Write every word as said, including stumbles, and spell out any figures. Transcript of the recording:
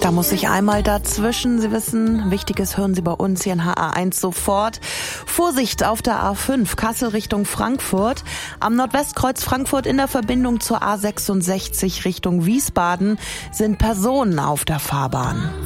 Da muss ich einmal dazwischen. Sie wissen, Wichtiges hören Sie bei uns hier in H A eins sofort. Vorsicht auf der A fünf, Kassel Richtung Frankfurt. Am Nordwestkreuz Frankfurt in der Verbindung zur A sechsundsechzig Richtung Wiesbaden sind Personen auf der Fahrbahn.